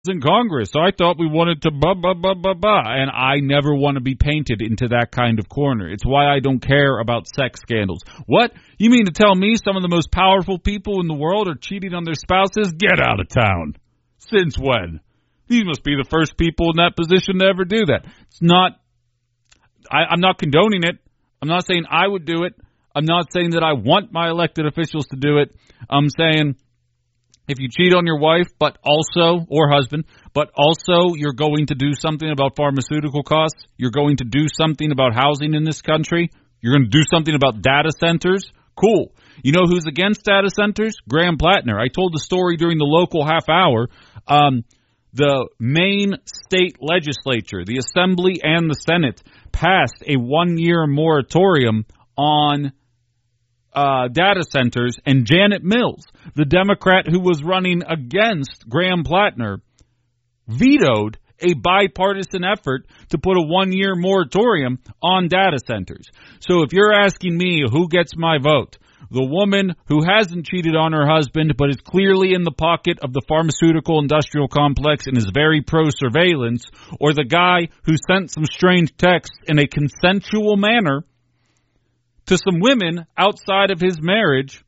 in Congress. I thought we wanted to blah, blah, blah, blah, blah. And I never want to be painted into that kind of corner. It's why I don't care about sex scandals. What? You mean to tell me some of the most powerful people in the world are cheating on their spouses? Get out of town. Since when? These must be the first people in that position to ever do that. It's not, I'm not condoning it. I'm not saying I would do it. I'm not saying that I want my elected officials to do it. I'm saying if you cheat on your wife, but also, or husband, but also you're going to do something about pharmaceutical costs, you're going to do something about housing in this country, you're going to do something about data centers, cool. You know who's against data centers? Graham Plattner. I told the story during the local half hour. The Maine state legislature, the Assembly and the Senate, passed a 1-year moratorium on data centers, and Janet Mills, the Democrat who was running against Graham Plattner, vetoed a bipartisan effort to put a 1-year moratorium on data centers. So if you're asking me who gets my vote, the woman who hasn't cheated on her husband but is clearly in the pocket of the pharmaceutical industrial complex and is very pro-surveillance, or the guy who sent some strange texts in a consensual manner to some women outside of his marriage,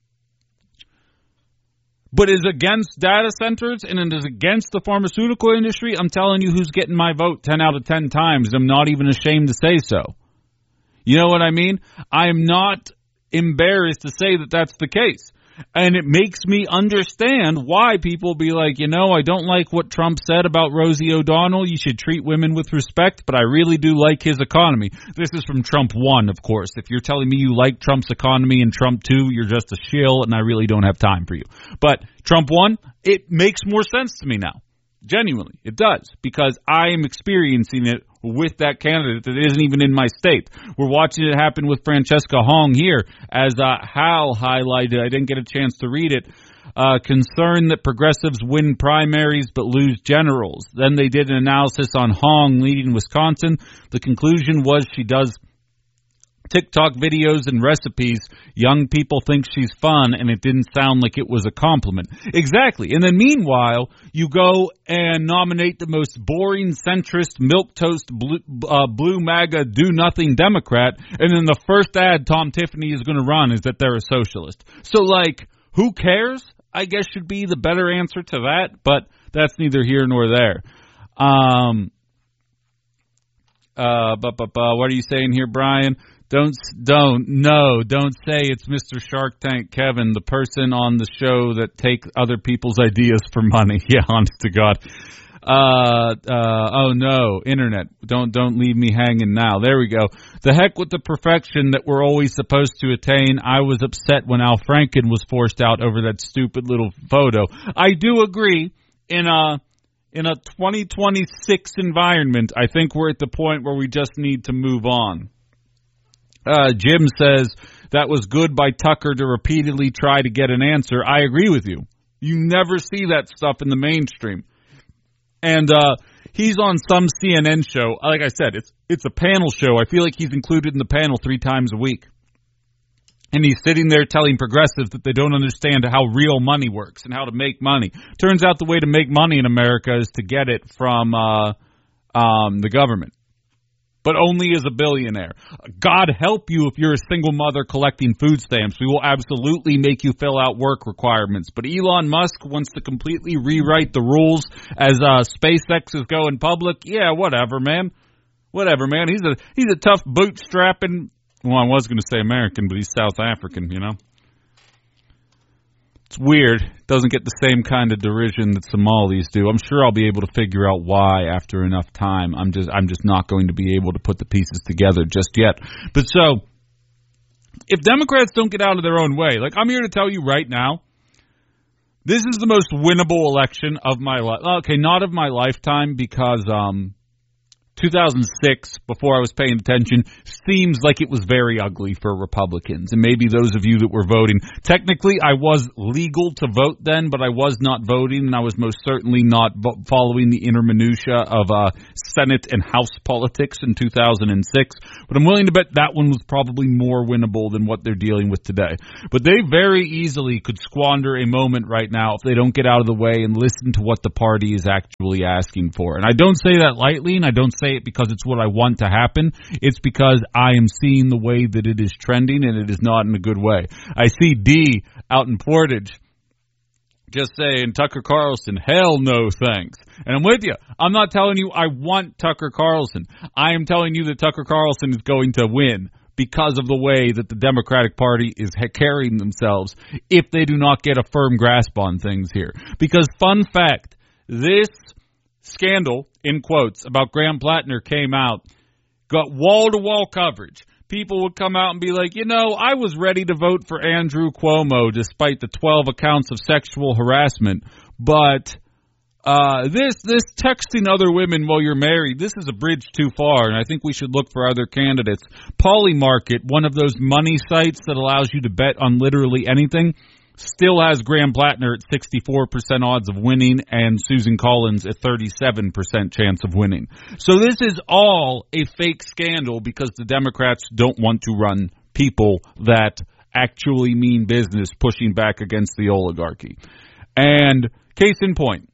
but is against data centers and is against the pharmaceutical industry, I'm telling you who's getting my vote 10 out of 10 times. I'm not even ashamed to say so. You know what I mean? I am not embarrassed to say that that's the case. And it makes me understand why people be like, you know, I don't like what Trump said about Rosie O'Donnell. You should treat women with respect, but I really do like his economy. This is from Trump 1, of course. If you're telling me you like Trump's economy and Trump 2, you're just a shill, and I really don't have time for you. But Trump 1, it makes more sense to me now. Genuinely, it does, because I am experiencing it with that candidate that isn't even in my state. We're watching it happen with Francesca Hong here, as Hal highlighted. I didn't get a chance to read it. Concern that progressives win primaries but lose generals. Then they did an analysis on Hong leading Wisconsin. The conclusion was she does TikTok videos and recipes. Young people think she's fun, and it didn't sound like it was a compliment. Exactly. And then meanwhile, you go and nominate the most boring, centrist, milquetoast, blue MAGA, do-nothing Democrat, and then the first ad Tom Tiffany is going to run is that they're a socialist. So, like, who cares? I guess should be the better answer to that, but that's neither here nor there. What are you saying here, Brian? Don't say it's Mr. Shark Tank Kevin, the person on the show that takes other people's ideas for money. Yeah, honest to God. Oh no, internet. Don't leave me hanging now. There we go. The heck with the perfection that we're always supposed to attain. I was upset when Al Franken was forced out over that stupid little photo. I do agree in a 2026 environment, I think we're at the point where we just need to move on. Jim says that was good by Tucker to repeatedly try to get an answer. I agree with you. You never see that stuff in the mainstream. And he's on some CNN show. Like I said, it's a panel show. I feel like he's included in the panel 3 times a week. And he's sitting there telling progressives that they don't understand how real money works and how to make money. Turns out the way to make money in America is to get it from the government. But only as a billionaire. God help you if you're a single mother collecting food stamps. We will absolutely make you fill out work requirements. But Elon Musk wants to completely rewrite the rules as SpaceX is going public. Yeah, whatever, man. Whatever, man. He's a tough bootstrapping. Well, I was going to say American, but he's South African, you know. It's weird. It doesn't get the same kind of derision that Somalis do. I'm sure I'll be able to figure out why after enough time. I'm just not going to be able to put the pieces together just yet. But so, if Democrats don't get out of their own way, like I'm here to tell you right now, this is the most winnable election of my life. Okay, not of my lifetime because 2006, before I was paying attention, seems like it was very ugly for Republicans. And maybe those of you that were voting, technically I was legal to vote then, but I was not voting, and I was most certainly not following the inner minutia of Senate and House politics in 2006. But I'm willing to bet that one was probably more winnable than what they're dealing with today. But they very easily could squander a moment right now if they don't get out of the way and listen to what the party is actually asking for. And I don't say that lightly, and I don't say it because it's what I want to happen. It's because I am seeing the way that it is trending, and it is not in a good way. I see D out in Portage just saying, Tucker Carlson, hell no thanks. And I'm with you. I'm not telling you I want Tucker Carlson. I am telling you that Tucker Carlson is going to win because of the way that the Democratic Party is carrying themselves if they do not get a firm grasp on things here. Because, fun fact, this scandal, in quotes, about Graham Plattner came out, got wall-to-wall coverage. People would come out and be like, I was ready to vote for Andrew Cuomo despite the 12 accounts of sexual harassment, but this texting other women while you're married, this is a bridge too far, and I think we should look for other candidates. Polymarket, one of those money sites that allows you to bet on literally anything, still has Graham Plattner at 64% odds of winning and Susan Collins at 37% chance of winning. So this is all a fake scandal because the Democrats don't want to run people that actually mean business pushing back against the oligarchy. And case in point,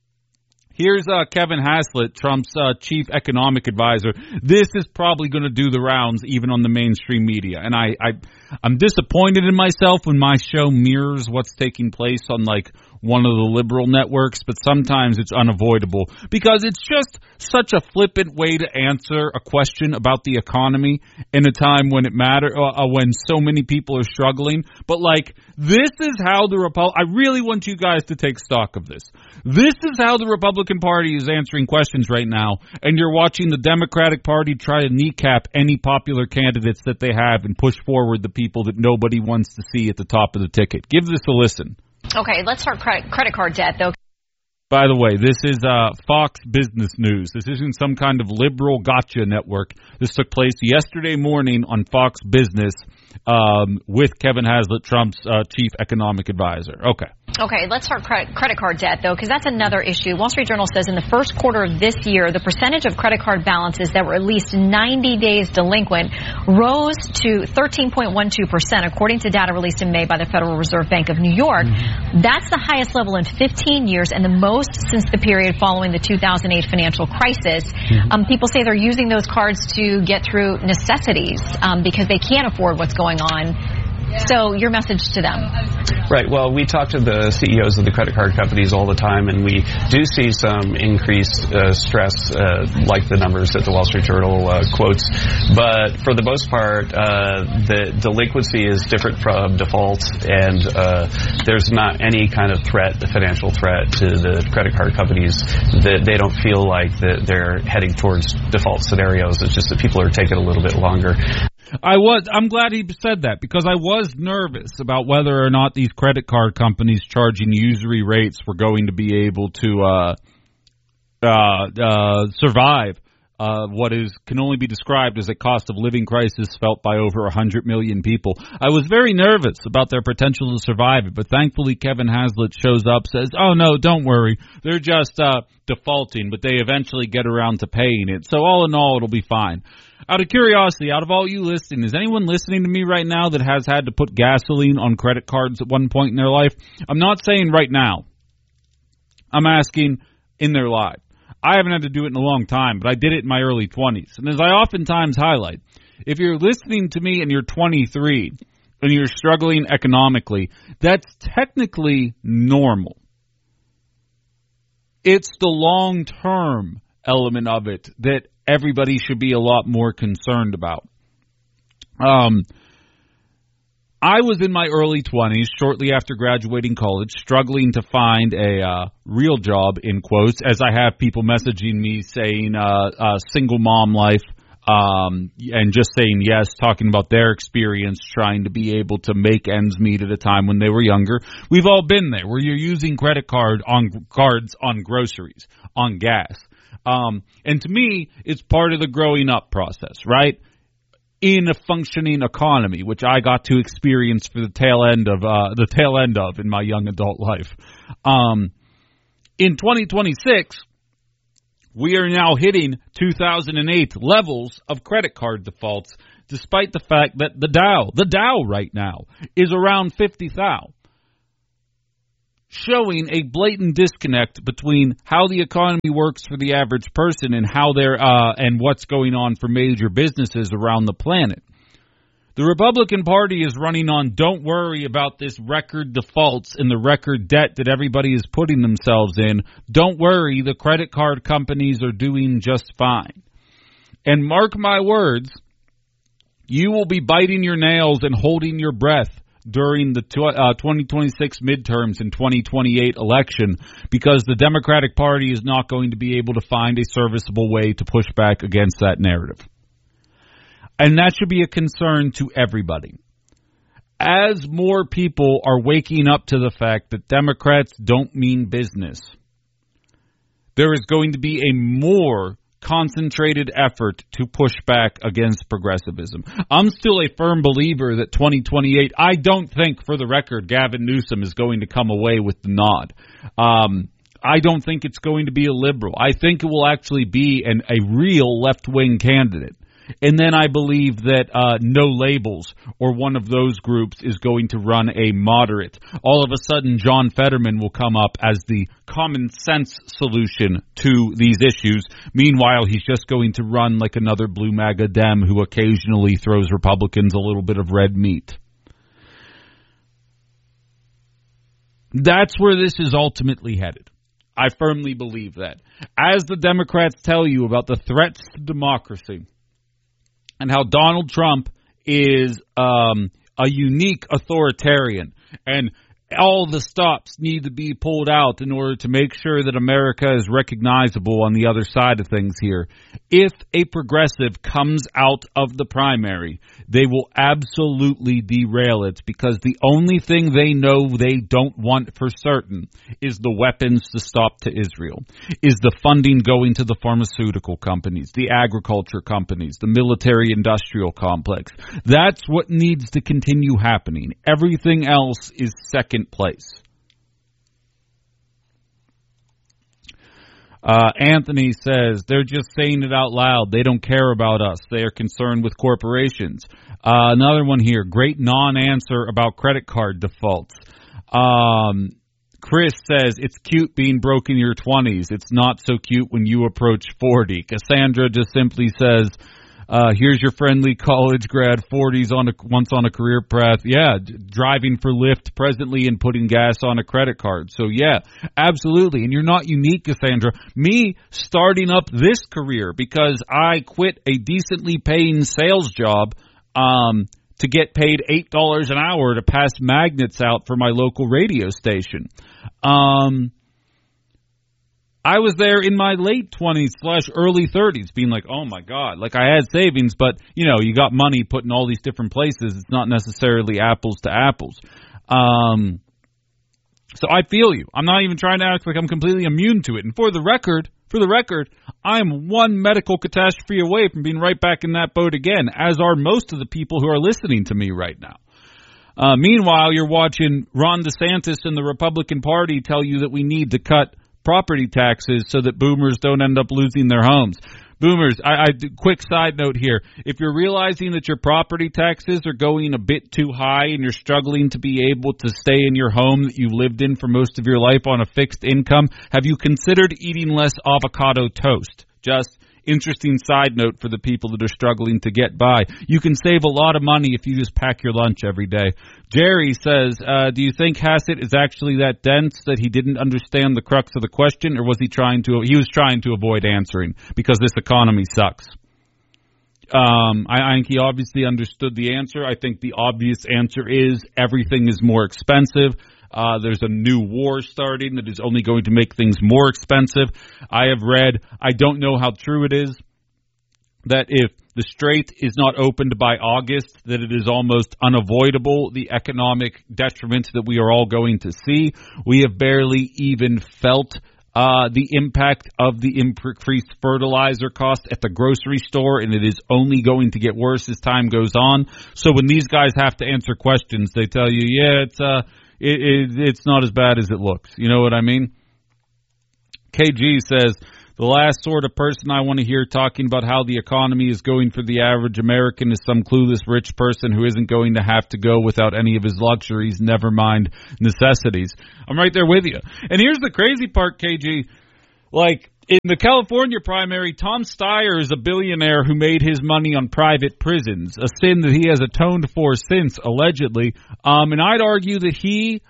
here's Kevin Haslett, Trump's chief economic advisor. This is probably going to do the rounds even on the mainstream media. And I'm disappointed in myself when my show mirrors what's taking place on one of the liberal networks, but sometimes it's unavoidable because it's just such a flippant way to answer a question about the economy in a time when it matters, when so many people are struggling. But this is how I really want you guys to take stock of this. This is how the Republican Party is answering questions right now, and you're watching the Democratic Party try to kneecap any popular candidates that they have and push forward the people that nobody wants to see at the top of the ticket. Give this a listen. Okay, let's start credit card debt, though. By the way, this is Fox Business News. This isn't some kind of liberal gotcha network. This took place yesterday morning on Fox Business with Kevin Haslett, Trump's chief economic advisor. Okay, let's start credit card debt, though, because that's another issue. Wall Street Journal says in the first quarter of this year, the percentage of credit card balances that were at least 90 days delinquent rose to 13.12%, according to data released in May by the Federal Reserve Bank of New York. Mm-hmm. That's the highest level in 15 years and the most since the period following the 2008 financial crisis. Mm-hmm. People say they're using those cards to get through necessities because they can't afford what's going on. So your message to them. Right. Well, we talk to the CEOs of the credit card companies all the time, and we do see some increased stress, like the numbers that the Wall Street Journal quotes. But for the most part, the delinquency is different from default, and there's not any kind of threat, the financial threat to the credit card companies. That they don't feel like that they're heading towards default scenarios. It's just that people are taking a little bit longer. I'm glad he said that because I was nervous about whether or not these credit card companies charging usury rates were going to be able to survive what can only be described as a cost of living crisis felt by over 100 million people. I was very nervous about their potential to survive it, but thankfully Kevin Haslett shows up, says, oh no, don't worry, they're just defaulting, but they eventually get around to paying it. So all in all, it'll be fine. Out of curiosity, out of all you listening, is anyone listening to me right now that has had to put gasoline on credit cards at one point in their life? I'm not saying right now. I'm asking in their life. I haven't had to do it in a long time, but I did it in my early 20s. And as I oftentimes highlight, if you're listening to me and you're 23 and you're struggling economically, that's technically normal. It's the long-term element of it that everybody should be a lot more concerned about. I was in my early 20s, shortly after graduating college, struggling to find a real job, in quotes, as I have people messaging me saying single mom life, and just saying yes, talking about their experience trying to be able to make ends meet at a time when they were younger. We've all been there, where you're using credit cards on groceries, on gas. And to me, it's part of the growing up process, right? In a functioning economy, which I got to experience for the tail end of in my young adult life. In 2026, we are now hitting 2008 levels of credit card defaults, despite the fact that the Dow right now is around 50,000. Showing a blatant disconnect between how the economy works for the average person and how and what's going on for major businesses around the planet. The Republican Party is running on don't worry about this record defaults and the record debt that everybody is putting themselves in. Don't worry, the credit card companies are doing just fine. And mark my words, you will be biting your nails and holding your breath during the 2026 midterms and 2028 election, because the Democratic Party is not going to be able to find a serviceable way to push back against that narrative. And that should be a concern to everybody. As more people are waking up to the fact that Democrats don't mean business, there is going to be a more concentrated effort to push back against progressivism. I'm still a firm believer that 2028, I don't think, for the record, Gavin Newsom is going to come away with the nod. I don't think it's going to be a liberal. I think it will actually be a real left-wing candidate. And then I believe that No Labels or one of those groups is going to run a moderate. All of a sudden, John Fetterman will come up as the common sense solution to these issues. Meanwhile, he's just going to run like another blue MAGA Dem who occasionally throws Republicans a little bit of red meat. That's where this is ultimately headed. I firmly believe that. As the Democrats tell you about the threats to democracy, and how Donald Trump is a unique authoritarian, and all the stops need to be pulled out in order to make sure that America is recognizable on the other side of things here. If a progressive comes out of the primary, they will absolutely derail it, because the only thing they know they don't want for certain is the weapons to stop to Israel, is the funding going to the pharmaceutical companies, the agriculture companies, the military-industrial complex. That's what needs to continue happening. Everything else is second place. Anthony says, they're just saying it out loud. They don't care about us. They are concerned with corporations. Another one here, great non-answer about credit card defaults. Chris says, it's cute being broke in your 20s. It's not so cute when you approach 40. Cassandra just simply says, here's your friendly college grad 40s once on a career path. Yeah, driving for Lyft presently and putting gas on a credit card. So yeah, absolutely. And you're not unique, Cassandra. Me starting up this career because I quit a decently paying sales job to get paid $8 an hour to pass magnets out for my local radio station. I was there in my late 20s / early 30s being like, oh my God, like I had savings, but you know, you got money put in all these different places. It's not necessarily apples to apples. So I feel you. I'm not even trying to act like I'm completely immune to it. And for the record, I'm one medical catastrophe away from being right back in that boat again, as are most of the people who are listening to me right now. Meanwhile, you're watching Ron DeSantis and the Republican Party tell you that we need to cut property taxes so that boomers don't end up losing their homes. Boomers, quick side note here. If you're realizing that your property taxes are going a bit too high and you're struggling to be able to stay in your home that you've lived in for most of your life on a fixed income, have you considered eating less avocado toast? Just interesting side note for the people that are struggling to get by. You can save a lot of money if you just pack your lunch every day. Jerry says, do you think Hassett is actually that dense that he didn't understand the crux of the question, or was he trying to avoid answering because this economy sucks? I think he obviously understood the answer. I think the obvious answer is everything is more expensive. There's a new war starting that is only going to make things more expensive. I have read, I don't know how true it is, that if the Strait is not opened by August, that it is almost unavoidable, the economic detriment that we are all going to see. We have barely even felt the impact of the increased fertilizer cost at the grocery store, and it is only going to get worse as time goes on. So when these guys have to answer questions, they tell you, yeah, it's not as bad as it looks. You know what I mean? KG says, the last sort of person I want to hear talking about how the economy is going for the average American is some clueless rich person who isn't going to have to go without any of his luxuries, never mind necessities. I'm right there with you. And here's the crazy part, KG. Like, in the California primary, Tom Steyer is a billionaire who made his money on private prisons, a sin that he has atoned for since, allegedly. And I'd argue that he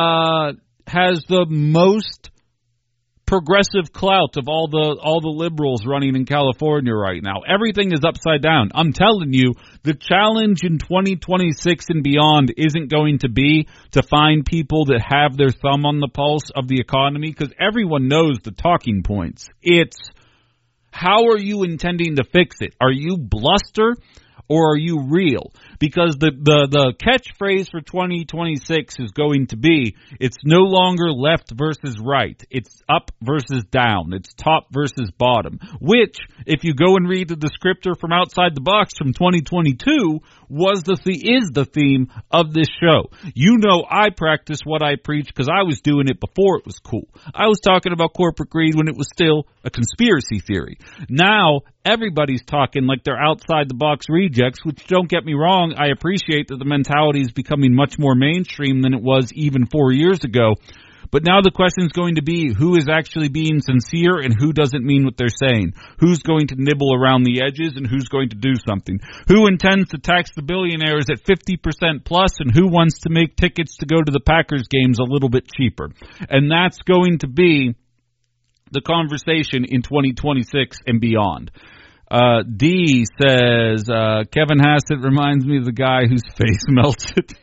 has the most progressive clout of all the liberals running in California right now. Everything is upside down. I'm telling you, the challenge in 2026 and beyond isn't going to be to find people that have their thumb on the pulse of the economy, because everyone knows the talking points. It's, how are you intending to fix it? Are you bluster or are you real? Because the catchphrase for 2026 is going to be, it's no longer left versus right. It's up versus down. It's top versus bottom. Which, if you go and read the descriptor from Outside the Box from 2022, is the theme of this show. You know I practice what I preach because I was doing it before it was cool. I was talking about corporate greed when it was still a conspiracy theory. Now, everybody's talking like they're outside the box rejects, which, don't get me wrong, I appreciate that the mentality is becoming much more mainstream than it was even 4 years ago. But now the question is going to be, who is actually being sincere and who doesn't mean what they're saying? Who's going to nibble around the edges and who's going to do something? Who intends to tax the billionaires at 50% plus, and who wants to make tickets to go to the Packers games a little bit cheaper? And that's going to be the conversation in 2026 and beyond. D says, Kevin Hassett reminds me of the guy whose face melted.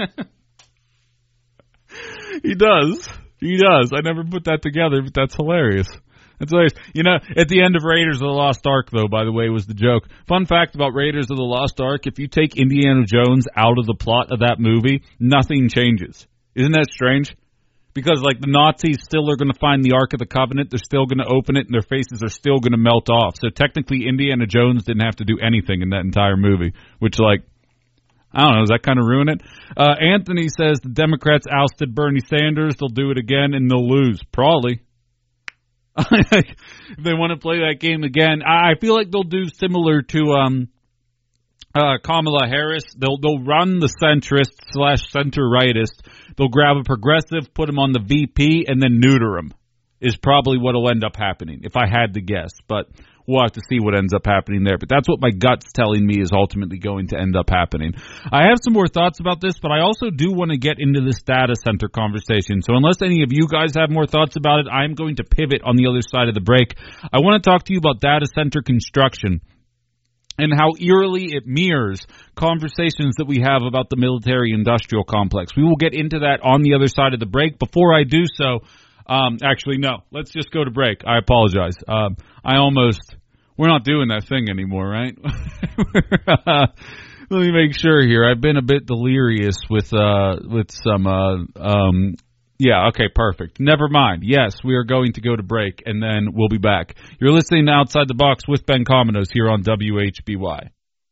He does. I never put that together, but that's hilarious. That's hilarious. You know, at the end of Raiders of the Lost Ark, though, by the way, was the joke. Fun fact about Raiders of the Lost Ark, if you take Indiana Jones out of the plot of that movie, nothing changes. Isn't that strange? Because, like, the Nazis still are going to find the Ark of the Covenant, they're still going to open it, and their faces are still going to melt off. So technically, Indiana Jones didn't have to do anything in that entire movie, which, like, I don't know, does that kind of ruin it? Anthony says the Democrats ousted Bernie Sanders, they'll do it again, and they'll lose. Probably. If they want to play that game again, I feel like they'll do similar to Kamala Harris. They'll run the centrist / center-rightist. They'll grab a progressive, put him on the VP, and then neuter him, is probably what will end up happening, if I had to guess. But we'll have to see what ends up happening there. But that's what my gut's telling me is ultimately going to end up happening. I have some more thoughts about this, but I also do want to get into this data center conversation. So unless any of you guys have more thoughts about it, I'm going to pivot on the other side of the break. I want to talk to you about data center construction and how eerily it mirrors conversations that we have about the military-industrial complex. We will get into that on the other side of the break. Before I do so, actually, no. Let's just go to break. I apologize. We're not doing that thing anymore, right? Let me make sure here. I've been a bit delirious with some, yeah, okay, perfect. Never mind. Yes, we are going to go to break, and then we'll be back. You're listening to Outside the Box with Ben Cominos here on WHBY.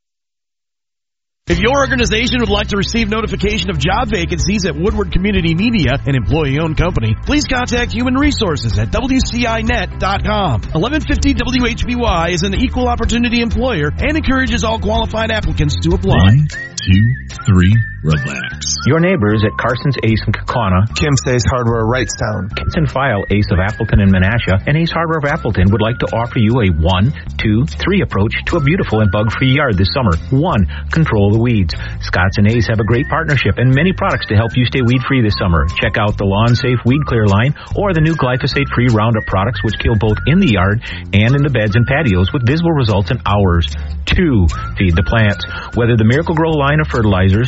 If your organization would like to receive notification of job vacancies at Woodward Community Media, an employee-owned company, please contact Human Resources at WCINet.com. 1150 WHBY is an equal opportunity employer and encourages all qualified applicants to apply. 1, 2, 3, relax. Your neighbors at Carson's Ace in Kaukauna, Kim Stays Hardware Wrightstown, Kitson File Ace of Appleton and Menasha, and Ace Hardware of Appleton would like to offer you a 1, 2, 3 approach to a beautiful and bug-free yard this summer. 1. Control the weeds. Scott's and Ace have a great partnership and many products to help you stay weed-free this summer. Check out the Lawn Safe Weed Clear line or the new glyphosate-free Roundup products, which kill both in the yard and in the beds and patios with visible results in hours. 2. Feed the plants. Whether the Miracle Grow line of fertilizers, soil,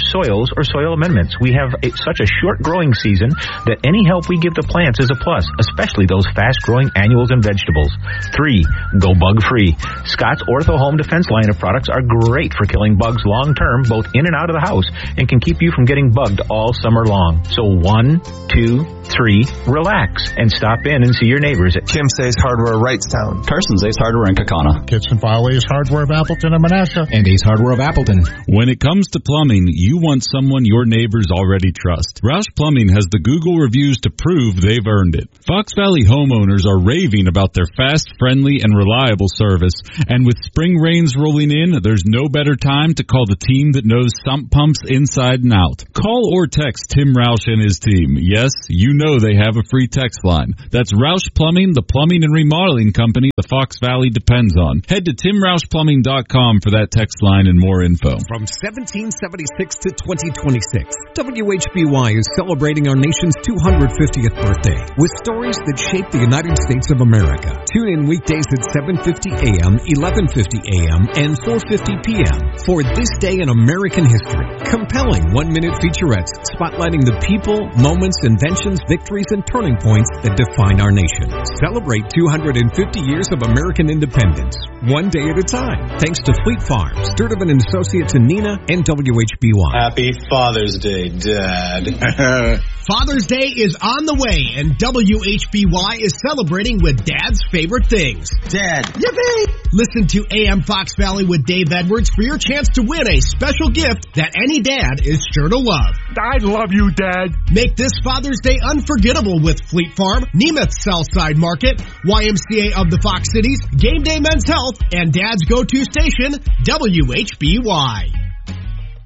annuals, or soil amendments. We have such a short growing season that any help we give the plants is a plus, especially those fast-growing annuals and vegetables. 3, go bug-free. Scott's Ortho Home Defense line of products are great for killing bugs long-term, both in and out of the house, and can keep you from getting bugged all summer long. So 1, 2, 3, relax, and stop in and see your neighbors at Kim Say's Hardware, Wrightstown. Carson's Ace Hardware in Kaukauna. Kitchen File Ace Hardware of Appleton and Menasha. And Ace Hardware of Appleton. When it comes to plumbing, you want someone your neighbors already trust. Roush Plumbing has the Google reviews to prove they've earned it. Fox Valley homeowners are raving about their fast, friendly, and reliable service. And with spring rains rolling in, there's no better time to call the team that knows sump pumps inside and out. Call or text Tim Roush and his team. Yes, you know they have a free text line. That's Roush Plumbing, the plumbing and remodeling company the Fox Valley depends on. Head to timroushplumbing.com for that text line and more info. From 1776 to 2026, WHBY is celebrating our nation's 250th birthday with stories that shape the United States of America. Tune in weekdays at 7:50 a.m., 11:50 a.m., and 4:50 p.m. for This Day in American History. Compelling one-minute featurettes spotlighting the people, moments, inventions, victories, and turning points that define our nation. Celebrate 250 years of American independence, one day at a time. Thanks to Fleet Farms, Sturtevant & Associates in Neenah, and WHBY. Happy Father's Day, Dad. Father's Day is on the way, and WHBY is celebrating with Dad's favorite things. Dad. Yippee! Listen to AM Fox Valley with Dave Edwards for your chance to win a special gift that any dad is sure to love. I love you, Dad. Make this Father's Day unforgettable with Fleet Farm, Nemeth Southside Market, YMCA of the Fox Cities, Game Day Men's Health, and Dad's go-to station, WHBY.